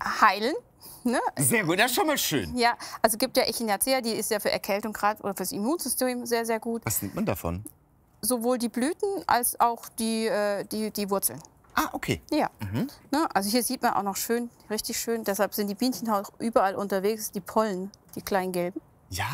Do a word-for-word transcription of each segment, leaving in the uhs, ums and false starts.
heilen. Ne? Sehr gut, das ist schon mal schön. Ja, also gibt ja Echinacea, die ist ja für Erkältung gerade oder fürs Immunsystem sehr, sehr gut. Was nimmt man davon? Sowohl die Blüten als auch die, äh, die, die Wurzeln. Ah, okay. Ja. Mhm. Ne? Also hier sieht man auch noch schön, richtig schön. Deshalb sind die Bienchen auch überall unterwegs, die Pollen, die kleinen gelben. Ja.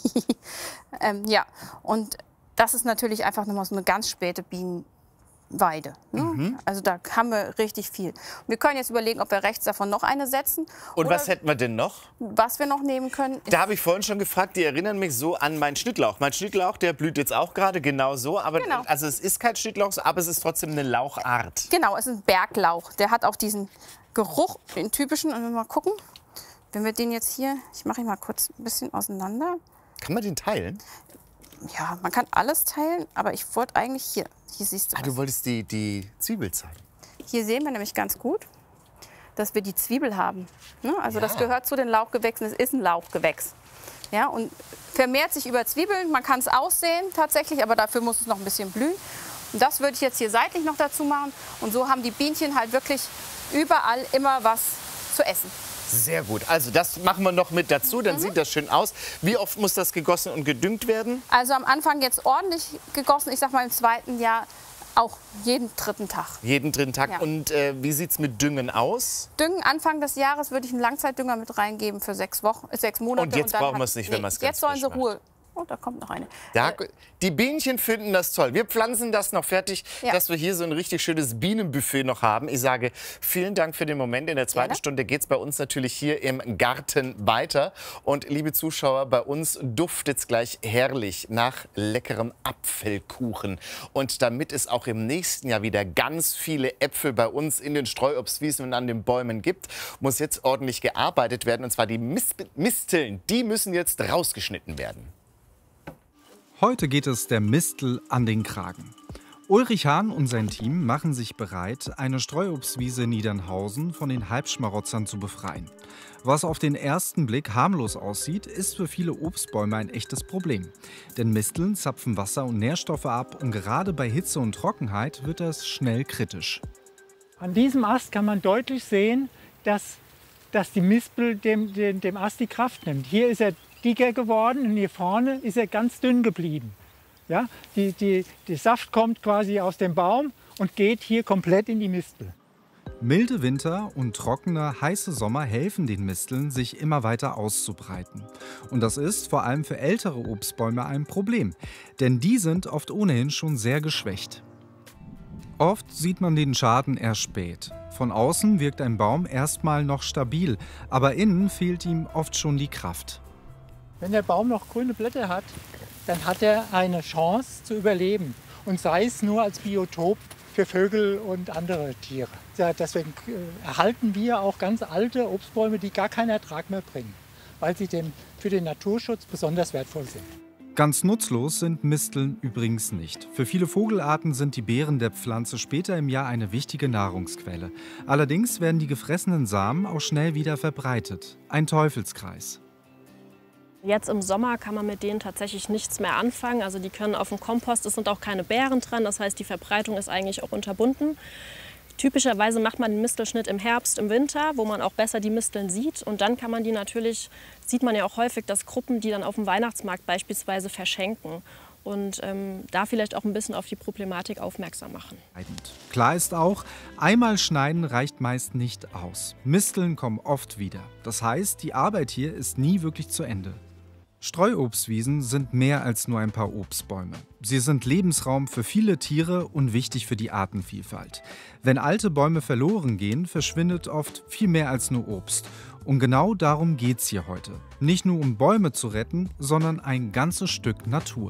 ähm, ja, und das ist natürlich einfach nochmal so eine ganz späte Bienenweide. Ne? Mhm. Also da haben wir richtig viel. Wir können jetzt überlegen, ob wir rechts davon noch eine setzen. Und oder was hätten wir denn noch? was wir noch nehmen können. Da habe ich vorhin schon gefragt, die erinnern mich so an meinen Schnittlauch. Mein Schnittlauch, der blüht jetzt auch gerade genau so. Aber Genau. Also es ist kein Schnittlauch, aber es ist trotzdem eine Lauchart. Genau, es ist ein Berglauch. Der hat auch diesen Geruch, den typischen. Und wenn wir mal gucken, wenn wir den jetzt hier, ich mache ihn mal kurz ein bisschen auseinander. Kann man den teilen? Ja, man kann alles teilen, aber ich wollte eigentlich hier, hier siehst du Ah, was. du wolltest die, die Zwiebel zeigen. Hier sehen wir nämlich ganz gut, dass wir die Zwiebel haben. Ne? Also Ja. das gehört zu den Lauchgewächsen, es ist ein Lauchgewächs. Ja, und vermehrt sich über Zwiebeln, man kann es aussehen tatsächlich, aber dafür muss es noch ein bisschen blühen. Und das würde ich jetzt hier seitlich noch dazu machen. Und so haben die Bienchen halt wirklich überall immer was zu essen. Sehr gut. Also das machen wir noch mit dazu, dann mhm. sieht das schön aus. Wie oft muss das gegossen und gedüngt werden? Also am Anfang jetzt ordentlich gegossen, ich sag mal im zweiten Jahr auch jeden dritten Tag. Jeden dritten Tag. Ja. Und äh, wie sieht es mit Düngen aus? Düngen Anfang des Jahres würde ich einen Langzeitdünger mit reingeben für sechs Wochen, äh, sechs Monate. Und jetzt dann brauchen hat- wir es nicht, wenn nee, man es ganz Jetzt sollen frisch sie macht. Ruhe. Oh, da kommt noch eine. Da, Äh, die Bienchen finden das toll. Wir pflanzen das noch fertig, Ja. dass wir hier so ein richtig schönes Bienenbuffet noch haben. Ich sage vielen Dank für den Moment. In der zweiten Gerne. Stunde geht es bei uns natürlich hier im Garten weiter. Und liebe Zuschauer, bei uns duftet es gleich herrlich nach leckerem Apfelkuchen. Und damit es auch im nächsten Jahr wieder ganz viele Äpfel bei uns in den Streuobstwiesen und an den Bäumen gibt, muss jetzt ordentlich gearbeitet werden. Und zwar die Mis- Misteln, die müssen jetzt rausgeschnitten werden. Heute geht es der Mistel an den Kragen. Ulrich Hahn und sein Team machen sich bereit, eine Streuobstwiese in Niedernhausen von den Halbschmarotzern zu befreien. Was auf den ersten Blick harmlos aussieht, ist für viele Obstbäume ein echtes Problem. Denn Misteln zapfen Wasser und Nährstoffe ab und gerade bei Hitze und Trockenheit wird das schnell kritisch. An diesem Ast kann man deutlich sehen, dass, dass die Mispel dem, dem, dem Ast die Kraft nimmt. Hier ist er dicker geworden und hier vorne ist er ganz dünn geblieben. Ja, die, die, der Saft kommt quasi aus dem Baum und geht hier komplett in die Mispel. Milde Winter und trockene, heiße Sommer helfen den Misteln, sich immer weiter auszubreiten. Und das ist vor allem für ältere Obstbäume ein Problem, denn die sind oft ohnehin schon sehr geschwächt. Oft sieht man den Schaden erst spät. Von außen wirkt ein Baum erstmal noch stabil, aber innen fehlt ihm oft schon die Kraft. Wenn der Baum noch grüne Blätter hat, dann hat er eine Chance zu überleben. Und sei es nur als Biotop für Vögel und andere Tiere. Ja, deswegen äh, erhalten wir auch ganz alte Obstbäume, die gar keinen Ertrag mehr bringen, weil sie dem, für den Naturschutz besonders wertvoll sind. Ganz nutzlos sind Misteln übrigens nicht. Für viele Vogelarten sind die Beeren der Pflanze später im Jahr eine wichtige Nahrungsquelle. Allerdings werden die gefressenen Samen auch schnell wieder verbreitet. Ein Teufelskreis. Jetzt im Sommer kann man mit denen tatsächlich nichts mehr anfangen. Also die können auf dem Kompost, es sind auch keine Beeren dran, das heißt die Verbreitung ist eigentlich auch unterbunden. Typischerweise macht man den Mistelschnitt im Herbst, im Winter, wo man auch besser die Misteln sieht. Und dann kann man die natürlich, sieht man ja auch häufig, dass Gruppen die dann auf dem Weihnachtsmarkt beispielsweise verschenken. Und ähm, da vielleicht auch ein bisschen auf die Problematik aufmerksam machen. Klar ist auch, einmal schneiden reicht meist nicht aus. Misteln kommen oft wieder. Das heißt, die Arbeit hier ist nie wirklich zu Ende. Streuobstwiesen sind mehr als nur ein paar Obstbäume. Sie sind Lebensraum für viele Tiere und wichtig für die Artenvielfalt. Wenn alte Bäume verloren gehen, verschwindet oft viel mehr als nur Obst. Und genau darum geht es hier heute. Nicht nur um Bäume zu retten, sondern ein ganzes Stück Natur.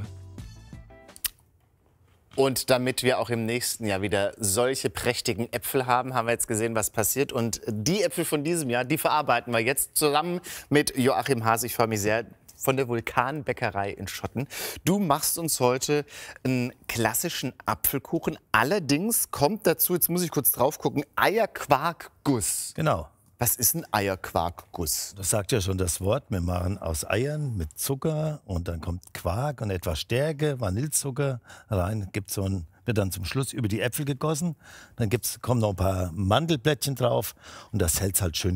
Und damit wir auch im nächsten Jahr wieder solche prächtigen Äpfel haben, haben wir jetzt gesehen, was passiert. Und die Äpfel von diesem Jahr, die verarbeiten wir jetzt zusammen mit Joachim Haas. Ich freue mich sehr, von der Vulkanbäckerei in Schotten. Du machst uns heute einen klassischen Apfelkuchen. Allerdings kommt dazu, jetzt muss ich kurz drauf gucken, Eierquarkguss. Genau. Was ist ein Eierquarkguss? Das sagt ja schon das Wort. Wir machen aus Eiern mit Zucker und dann kommt Quark und etwas Stärke, Vanillezucker rein. Gibt so ein, wird dann zum Schluss über die Äpfel gegossen. Dann gibt's, kommen noch ein paar Mandelblättchen drauf und das hält halt schön